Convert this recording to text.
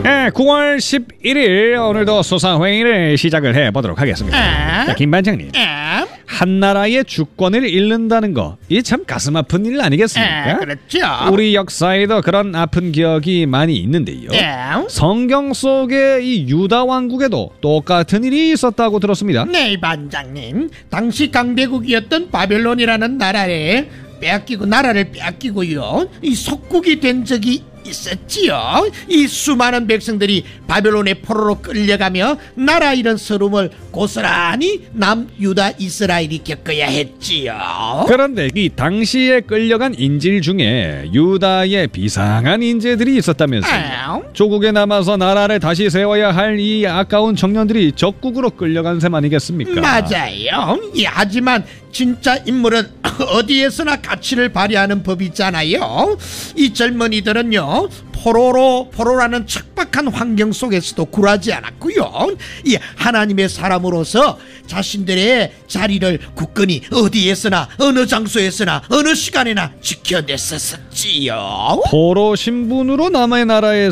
네, 9월 11일 오늘도 소상회의를 시작을 해보도록 하겠습니다. 자, 김 반장님, 한 나라의 주권을 잃는다는 거, 이 참 가슴 아픈 일 아니겠습니까? 그렇죠. 우리 역사에도 그런 아픈 기억이 많이 있는데요. 성경 속의 이 유다 왕국에도 똑같은 일이 있었다고 들었습니다. 네, 반장님. 당시 강대국이었던 바벨론이라는 나라를 빼앗기고요. 이 속국이 된 적이 있었지요. 이 수많은 백성들이 바벨론의 포로로 끌려가며 나라 잃은 서름을 고스란히 남유다 이스라엘이 겪어야 했지요. 그런데 이 당시에 끌려간 인질 중에 유다의 비상한 인재들이 있었다면서요. 조국에 남아서 나라를 다시 세워야 할 이 아까운 청년들이 적국으로 끌려간 셈 아니겠습니까? 맞아요. 하지만 진짜 인물은 어디에서나 가치를 발휘하는 법이잖아요. 이 젊은이들은요, 포로라는 척박한 환경 속에서도 굴하지 않았고요. 이 하나님의 사람으로서 자신들의 자리를 굳건히 어디에서나 어느 장소에서나 어느 시간에나 지켜냈었지요. 포로 신분으로 남의 나라에서